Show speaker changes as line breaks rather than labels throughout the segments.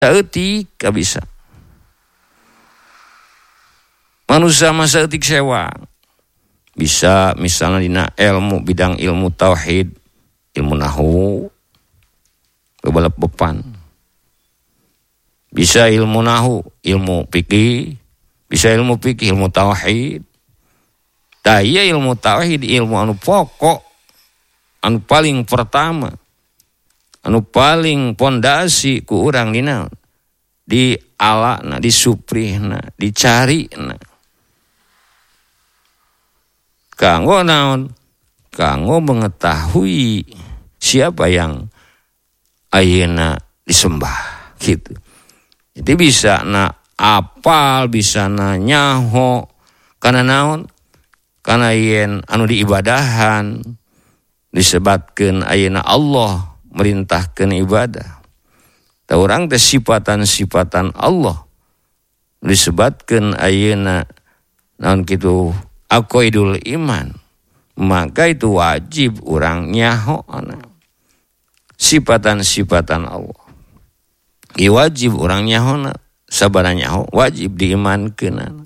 saeutik bisa. Manusia masa etik sewa. Bisa misalnya dina ilmu, bidang ilmu tauhid, ilmu nahu, bebalap bepan. Bisa ilmu nahu, ilmu fikih, bisa ilmu fikih, ilmu tauhid. Daya ilmu tauhid, ilmu anu pokok, anu paling pertama, anu paling pondasi ku urang dina, di alana, di suprihna, dicari na. Kanggo naon? Kanggo mengetahui siapa yang ayeuna disembah gitu. Jadi bisa na apal, bisa na nyaho, karena naon? Karena yen anu diibadahan disebutkeun ayeuna Allah merintahkeun ibadah. Ta urang teh sifatan-sifatan Allah disebutkeun ayeuna naon kitu aqaidul iman, maka itu wajib urang nyaho sifatan-sifatan Allah. Ieu wajib urang nyahona, sabaraha nyaho wajib diimankeun.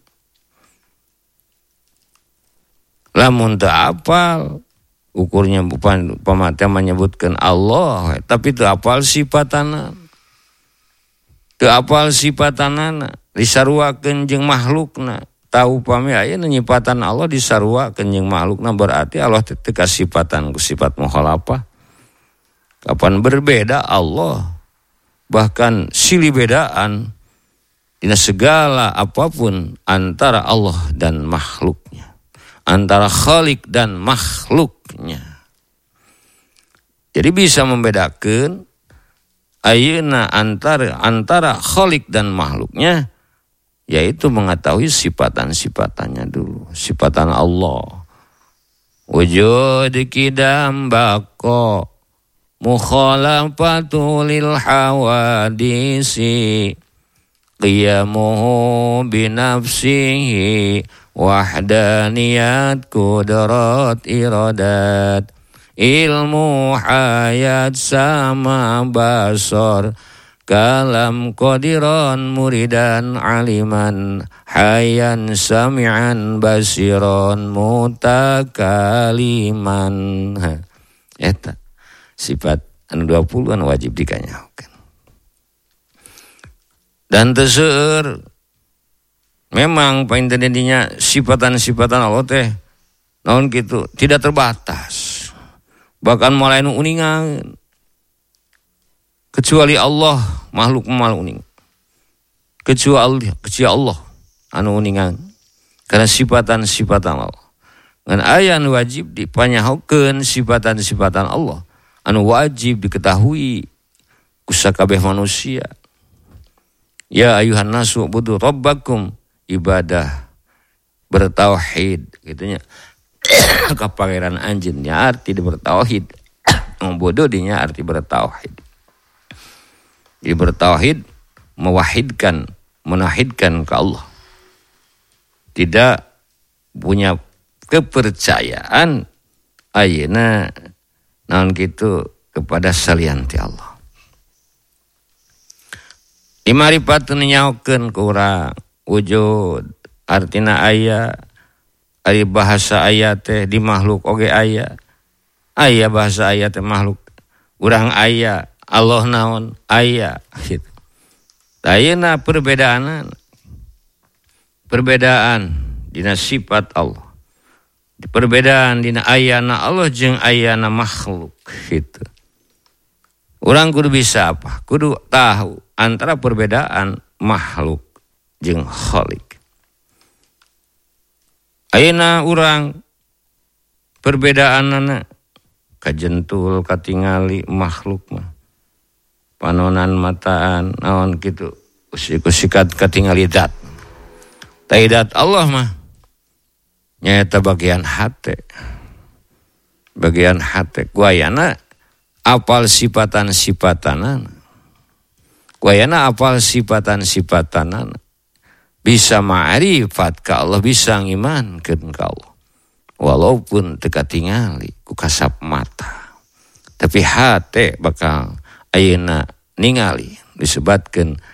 Lamun teu apal ukurnya bukan pamata menyebutkan Allah, tapi teu apal sifatana. Teu apal sifatanana disaruakeun jeung makhlukna. Tahu pami aya nyipatan Allah disaruakeun jeung makhlukna, berarti Allah teu kasifatan ku sifat mukhalafah. Kapan berbeda Allah, bahkan silih bedaan dina segala apapun antara Allah dan makhluknya, antara khalik dan makhluknya. Jadi bisa membedakan ayeuna antara khalik dan makhluknya, yaitu mengetahui sifatan-sifatannya dulu. Sifatan Allah, wujud kidam bako, mukhalafatu lil hawadisi, qiyamuhu binafsihi, wahdaniyat kudrat iradat, ilmu hayat sama basar, kalam qadiran muridan aliman, hayan sami'an basiran mutakaliman. Eta sifat anu 20 anu wajib dikanyahokeun. Dan teu memang painten dinya sifatan-sifatan Allah teh naon kitu tidak terbatas. Bahkan mulai nu uningan. Kecuali Allah makhluk uning. Kecuali Allah anu uningan. Karena sifatan-sifatan Allah. Ngan aya anu wajib dipanyahokeun sifatan-sifatan Allah anu wajib diketahui ku sakabeh manusia. Ya ayuhan nasu ubudu rabbakum, ibadah bertauhid gitunya. Ka pangeran anjeun nya arti bertauhid. Bodoh dinya arti bertauhid. Jadi bertauhid mewahidkan, menahidkan ke Allah. Tidak punya kepercayaan ayeuna naon kitu kepada salian ti Allah. Imaripat nyaokeun ku urang wujud artina aya, ari bahasa aya teh di makhluk oge aya. Aya bahasa aya teh makhluk. Urang aya, Allah naon aya gitu. Ayeuna perbedaan dina sifat Allah. Perbedaan dina ayana Allah jeung ayana makhluk gitu. Urang kudu bisa apa? Kudu tahu antara perbedaan makhluk jeung khalik. Ayeuna urang perbedaanana kajentul katingali makhluk mah. Panonan mataan naon kitu usikat katingali dat. Taidat Allah mah nyaeta bagian hate. Bagian hate kuayana apal sifatan-sifatanana. Kuayana apal sifatan-sifatanana. Bisa ma'rifat ka Allah, bisa ngimankeun ka Allah. Walaupun teu katingali ku kasap mata. Tapi hate bakal ayeuna ningali disebutkan